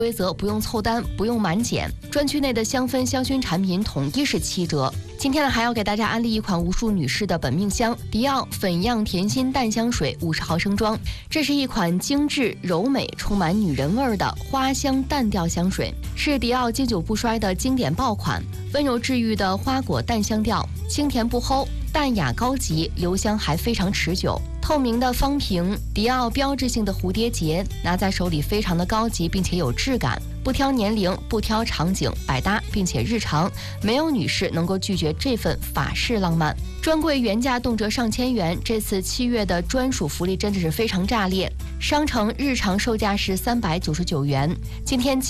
规则不用凑单，不用满减，专区内的香氛香薰产品统一是7折。今天呢，还要给大家安利一款无数女士的本命香——迪奥粉漾甜心淡香水50毫升装。这是一款精致柔美、充满女人味的花香淡调香水，是迪奥经久不衰的经典爆款。温柔治愈的花果淡香调，清甜不齁，淡雅高级，留香还非常持久。透明的方瓶，迪奥标志性的蝴蝶结，拿在手里非常的高级，并且有质感，不挑年龄，不挑场景，百搭并且日常，没有女士能够拒绝这份法式浪漫。专柜原价动辄上千元，这次7月的专属福利真的是非常炸裂，商城日常售价是399元，今天